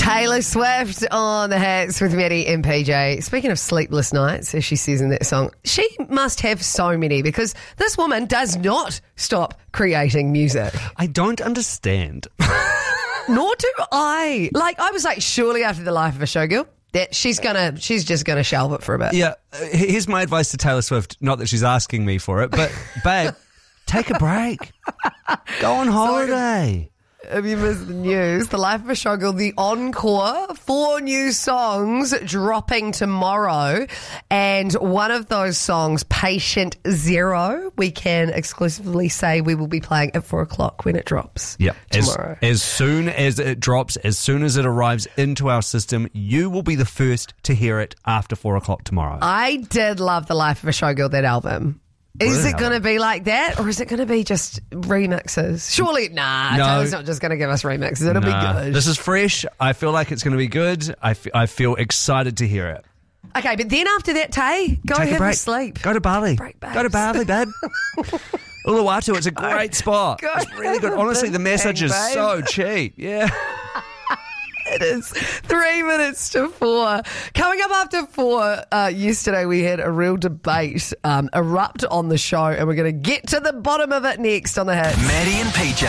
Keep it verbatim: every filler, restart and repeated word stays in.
Taylor Swift on the hits with Maddie and P J. Speaking of sleepless nights, as she says in that song, she must have so many because this woman does not stop creating music. I don't understand. Nor do I. Like, I was like, surely after the life of a showgirl, that she's gonna, she's just gonna shelve it for a bit. Yeah, here's my advice to Taylor Swift. Not that she's asking me for it, but babe, take a break. Go on holiday. Have you missed the news? The Life of a Showgirl, the encore, four new songs dropping tomorrow. And one of those songs, Patient Zero, we can exclusively say we will be playing at four o'clock when it drops Yeah, tomorrow. As, as soon as it drops, as soon as it arrives into our system, you will be the first to hear it after four o'clock tomorrow. I did love The Life of a Showgirl, that album. Is Wow. it going to be like that, or is it going to be just remixes? Surely, nah, No. Taylor's not just going to give us remixes. It'll Nah, be good. This is fresh. I feel like it's going to be good. I, f- I feel excited to hear it. Okay, but then after that, Tay, go Take a have break. a sleep. Go to Bali. Break, babes. Go to Bali, babe. Uluwatu, it's a great spot. Go It's really good. have a Honestly, the big message is hang, so babe. cheap. Yeah. It is three minutes to four. Coming up after four, uh, yesterday we had a real debate um, erupt on the show, and we're going to get to the bottom of it next on The Hits. Maddie and P J.